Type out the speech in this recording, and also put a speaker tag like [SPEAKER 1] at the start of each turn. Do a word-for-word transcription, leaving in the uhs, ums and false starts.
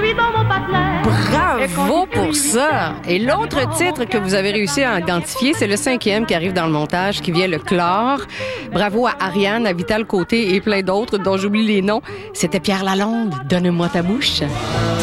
[SPEAKER 1] suis dans mon patelin.
[SPEAKER 2] Bravo pour ça! Et l'autre titre que vous avez réussi à identifier, c'est le cinquième qui arrive dans le montage, qui vient le clore. Bravo à Ariane, à Vital Côté et plein d'autres dont j'oublie les noms. C'était Pierre Lalonde. Donne-moi ta bouche.